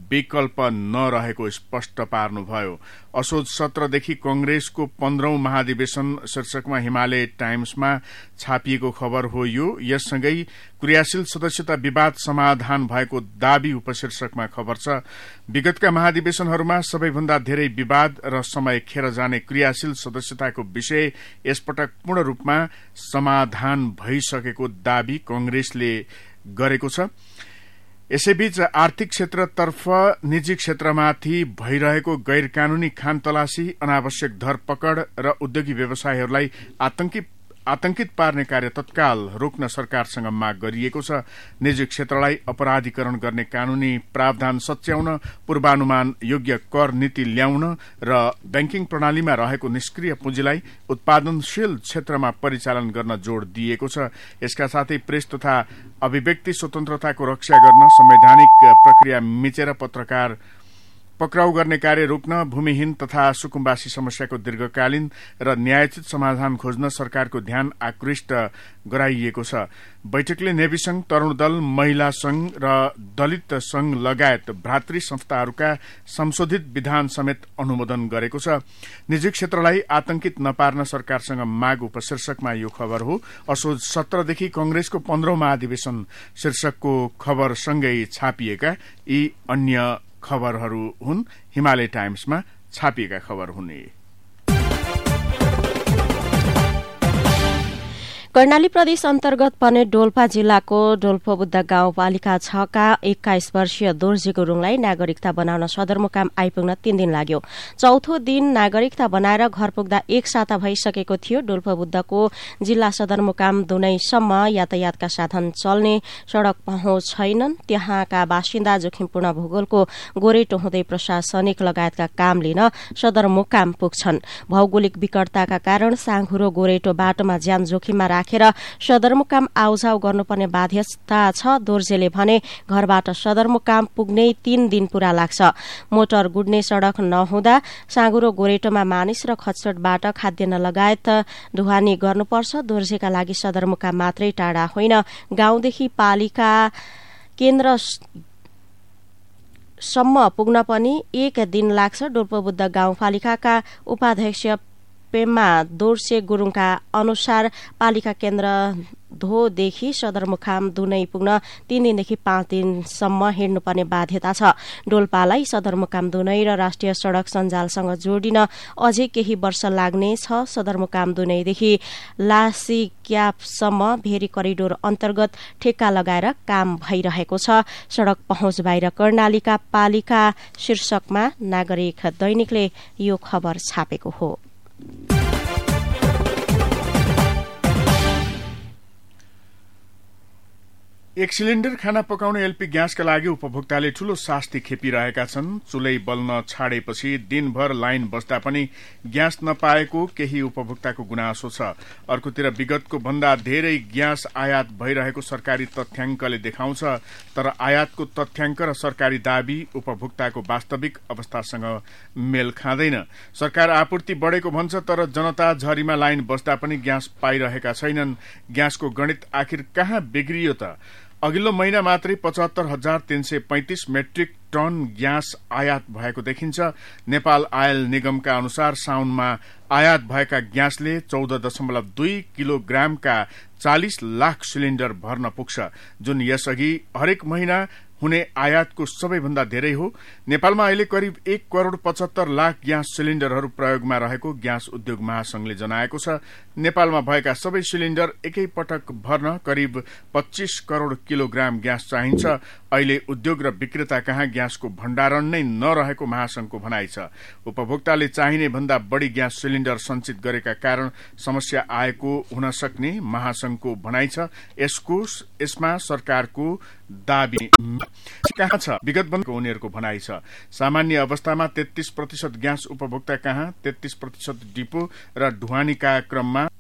विकल्प नरहेको स्पष्ट पार्नुभयो। असोज 17 देखि कंग्रेसको 15औं महाधिवेशन शीर्षकमा हिमालय टाइम्समा छापिएको खबर हो यो। यससँगै क्रियाशील सदस्यता विवाद समाधान भएको दावी उपशीर्षकमा खबर छ। विगतका महाधिवेशनहरूमा सबैभन्दा धेरै विवाद र समय खेर जाने क्रियाशील सदस्यताको विषय यसपटक पूर्ण रूपमा समाधान भइसकेको दावी कंग्रेसले गरेको छ। यसैबीच आर्थिक क्षेत्रतर्फ निजी क्षेत्रमाथि भइरहेको गैर कानूनी खान तलासी, अनावश्यक धरपकड़ र उद्योगी व्यवसायीहरूलाई आतंकित पार्ने कार्य तत्काल रोक्न सरकारसँग माग गरिएको छ। निजी क्षेत्रलाई अपराधीकरण गर्ने कानूनी प्रावधान सच्याउन, पूर्वानुमान योग्य कर नीति ल्याउन र बैंकिङ प्रणालीमा रहेको निष्क्रिय पुँजीलाई उत्पादनशील क्षेत्रमा परिचालन गर्न जोड़ दिएको छ। यसका साथै प्रेस तथा अभिव्यक्ति स्वतन्त्रताको रक्षा गर्न, संवैधानिक प्रक्रिया मिचेर पत्रकार पक्राउ गर्ने कार्य रोक्न, भूमिहीन तथा सुकुम्बासी समस्याको दीर्घकालीन र न्यायोचित समाधान खोज्न सरकारको ध्यान आकृष्ट गराइएको छ। बैठकले नेवी संघ, तरूण दल, महिला संघ र दलित संघ लगायत भ्रातृ संस्थाहरूका संशोधित विधान समेत अनुमोदन गरेको छ। निजी क्षेत्रलाई आतंकित नपार्न सरकारसँग माग उपशीर्षकमा यो खबर हो। असोज 17 देखि कंग्रेसको 15औं महाधिवेशन शीर्षकको खबरसँगै छापिएका यी अन्य खबरहरू हुन्। हिमालय टाइम्समा छापिएका खबर हुने। कर्णाली प्रदेश अन्तर्गत पर्ने डोल्पा जिल्लाको डोल्पो बुद्ध गाउँपालिका 6 का 21 वर्षीय दोर्जे गुरूङलाई नागरिकता बनाउन सदरमुकाम आइपुग्न 3 दिन लाग्यो। चौथो दिन नागरिकता बनाएर घर पुग्दा 1 साता भइसकेको थियो। डोल्पो बुद्धको जिल्ला सदरमुकाम दुनैसम्म यातायातका साधन चल्ने सड़क पहुँच छैनन्। त्यहाँका बासिन्दा जोखिमपूर्ण भूगोलको गोरेटो हुँदै प्रशासनिक लगायतका काम लिन सदरमुकाम पुग्छन्। भौगोलिक विकटताका कारण साँघुरो गोरेटो बाटोमा ज्यान जोखिममा राखेर सदरमुकाम आउजाउ गर्नुपर्ने बाध्यता छ। दोर्जेले भने घरबाट सदरमुकाम पुग्नै 3 दिन पूरा लाग्छ। मोटर गुड्ने सड़क नहुँदा साँगुरो गोरेटोमा मानिस र खच्चडबाट खाद्यान्न लगायत ढुवानी गर्नुपर्छ। दोर्जेका लागि सदरमुकाम मात्रै टाढा होइन, गाउँदेखि पालिका केन्द्र सम्म पुग्न पनि 1 दिन लाग्छ। डोल्पो बुद्ध गाउँपालिकाका उपाध्यक्ष पेम्मा दोर्से गुरूङका अनुसार पालिका केन्द्र धोदेखि सदरमुकाम दुनै पुग्न 3 दिनदेखि 5 दिनसम्म हिँड्नुपर्ने बाध्यता छ। डोल्पालाई सदरमुकाम दुनै र राष्ट्रिय सड़क सञ्जालसँग जोडिन अझै केही वर्ष लाग्ने छ। सदरमुकाम दुनैदेखि लासीक्यापसम्म भेरी करिडोर अन्तर्गत ठेक्का लगाएर काम भइरहेको छ। सड़क पहुँच बाहिर कर्णालीका पालिका शीर्षकमा नागरिक दैनिकले यो खबर छापेको हो। एक सिलिण्डर खाना पकाउने एलपी ग्यासका लागि उपभोक्ताले ठूलो शास्ति खेपिरहेका छन्। चुलै बल्न छाडेपछि दिनभर लाइन बस्दा पनि ग्यास नपाएको केही उपभोक्ताको गुनासो छ। अर्कोतिर विगतको भन्दा धेरै ग्यास आयात भइरहेको सरकारी तथ्याङ्कले देखाउँछ। तर आयातको तथ्याङ्क र सरकारी दावी उपभोक्ताको वास्तविक अवस्थासँग मेल खाँदैन। सरकार आपूर्ति बढेको भन्छ, तर जनता झरीमा लाइन बस्दा पनि ग्यास पाइरहेका छैनन्। ग्यासको गणित आखिर कहाँ बिग्रियो त? अघिल्लो महिना मात्रै 75,335 मेट्रिक टन ग्यास आयात भएको देखिन्छ। नेपाल आयल निगमका अनुसार साउनमा आयात भएका ग्यासले 14.2 किलोग्रामका 40 लाख सिलिण्डर भर्न पुग्छ, जुन यसअघि हरेक महिना हुने आयातको सबैभन्दा धेरै हो। नेपालमा अहिले करिब 1,75,00,000 ग्यास सिलिण्डरहरू प्रयोगमा रहेको ग्यास उद्योग महासंघले जनाएको छ। नेपालमा भएका सबै सिलिण्डर एकै पटक भर्न करिब 25 करोड़ किलोग्राम ग्यास चाहिन्छ। अहिले उद्योग र विक्रेता कहाँ ग्यासको भण्डारण नै नरहेको महासंघको भनाइ छ। उपभोक्ताले चाहिने भन्दा बढ़ी ग्यास सिलिण्डर सञ्चित गरेका कारण समस्या आएको हुन सक्ने महासंघको भनाइ छ। यसमा सरकारको दाबी कहाँ छ? विगत बन्दको उनीहरूको भनाइ छ। सामान्य अवस्थामा 33% ग्यास उपभोक्ता कहाँ, 33% डिपो र ढुवानीका क्रममा